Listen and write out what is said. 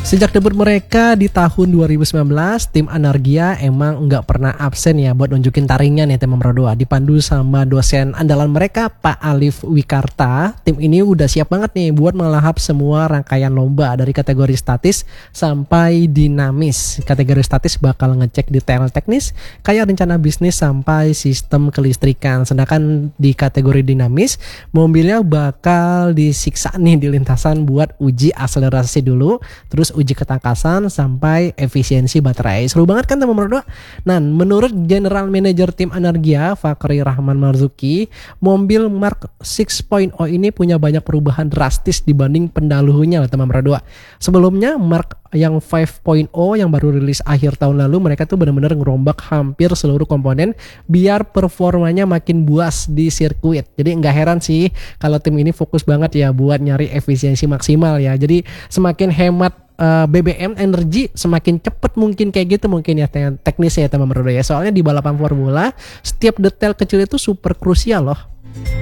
Sejak debut mereka di tahun 2019, tim Anargia emang nggak pernah absen ya buat nunjukin taringnya nih tim nomor 2. Dipandu sama dosen andalan mereka Pak Alif Wikarta, tim ini udah siap banget nih buat melahap semua rangkaian lomba dari kategori statis sampai dinamis. Kategori statis bakal ngecek detail teknis kayak rencana bisnis sampai sistem kelistrikan. Sedangkan di kategori dinamis, mobilnya bakal disiksa nih di lintasan buat uji akselerasi dulu, terus uji ketangkasan sampai efisiensi baterai. Seru banget kan nomor 2. Nah, menurut General Manager tim Anargia Fakri Rahman Marzuki, mobil Mark 6.0 ini punya banyak perubahan drastis dibanding pendahulunya nomor 2. Sebelumnya Mark yang 5.0 yang baru rilis akhir tahun lalu, mereka tuh benar-benar ngerombak hampir seluruh komponen biar performanya makin buas di sirkuit. Jadi nggak heran sih kalau tim ini fokus banget ya buat nyari efisiensi maksimal ya. Jadi semakin hemat BBM energi semakin cepet mungkin kayak gitu mungkin ya teknisnya ya teman-teman ya. Soalnya di balapan formula setiap detail kecil itu super krusial loh.